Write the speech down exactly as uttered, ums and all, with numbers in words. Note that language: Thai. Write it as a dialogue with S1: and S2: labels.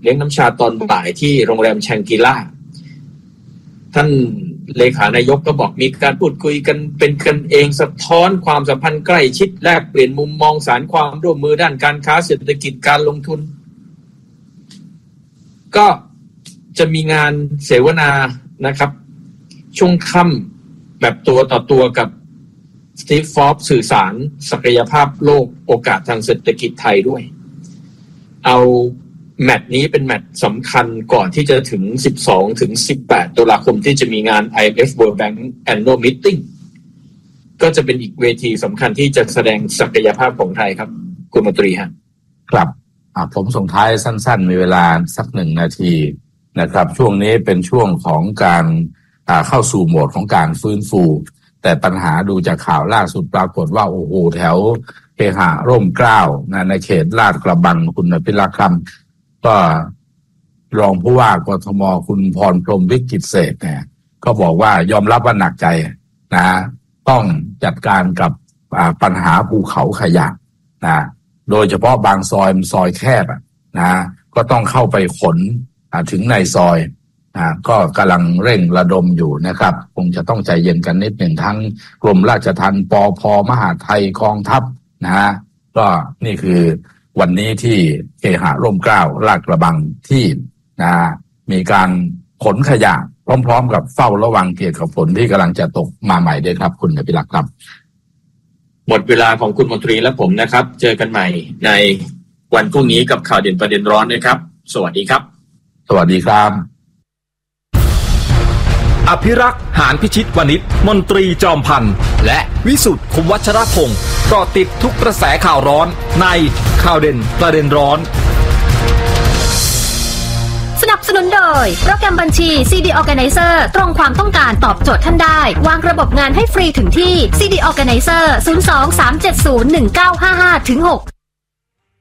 S1: ลี้ยงน้ำชาตอนบ่ายที่โรงแรมแชงกิล่าท่านเลขานายกก็บอกมีการพูดคุยกันเป็นกันเองสะท้อนความสัมพันธ์ใกล้ชิดแลกเปลี่ยนมุมมองสารความร่วมมือด้านการค้าเศรษฐกิจการลงทุนก็จะมีงานเสวนานะครับช่วงค่ำแบบตัวต่อตัวกับสตีฟ ฟอบส์สื่อสารศักยภาพโลกโอกาสทางเศรษฐกิจไทยด้วยเอาแมตช์นี้เป็นแมตช์สำคัญก่อนที่จะถึงสิบสองถึงสิบแปดตุลาคมที่จะมีงาน ไอ เอ็ม เอฟ World Bank Annual Meeting ก็จะเป็นอีกเวทีสำคัญที่จะแสดงศักยภาพของไทยครับคุณมนตรีฮะ
S2: ครับผมส่งท้ายสั้นๆมีเวลาสักหนึ่งนาทีนะครับช่วงนี้เป็นช่วงของการเข้าสู่โหมดของการฟื้นฟูแต่ปัญหาดูจากข่าวล่าสุดปรากฏว่าโอ้โหแถวเคหะร่มเกล้าในเขตลาดกระบังคุณพิรักษ์คำก็รองผู้ว่ากทมคุณพรพรหมวิจิตรเศรษฐ์เนี่ยก็บอกว่ายอมรับว่าหนักใจนะต้องจัดการกับปัญหาภูเขาขยะนะโดยเฉพาะบางซอยซอยแคบนะก็ต้องเข้าไปขนถึงในซอยอ่าก็กำลังเร่งระดมอยู่นะครับคงจะต้องใจเย็นกันนิดหนึ่งทั้งกรมราชทัณฑ์ปภ.มหาดไทยกองทัพนะฮะก็นี่คือวันนี้ที่เคหะร่มเกล้าลาดกระบังที่นะมีการขนขยะพร้อมๆกับเฝ้าระวังเกี่ยวกับฝนที่กำลังจะตกมาใหม่ด้วยครับคุณอภิรักษ์ครับ
S1: หมดเวลาของคุณมนตรีและผมนะครับเจอกันใหม่ในวันพรุ่งนี้กับข่าวเด่นประเด็นร้อนนะครับสวัสดีครับ
S2: สวัสดีครับ
S3: อภิรักษ์หานพิชิตวณิชมนตรีจอมพันธ์และวิสุทธิ์คุมวัชรพงศ์เกาะติดทุกกระแสข่าวร้อนในข่าวเด่นประเด็นร้อน
S4: สนับสนุนโดยโปรแกรมบัญชี ซี ดี Organizer ตรงความต้องการตอบโจทย์ท่านได้วางระบบงานให้ฟรีถึงที่ ซี ดี Organizer ศูนย์ สอง สาม เจ็ด ศูนย์ หนึ่ง เก้า ห้า ห้า ถึง หก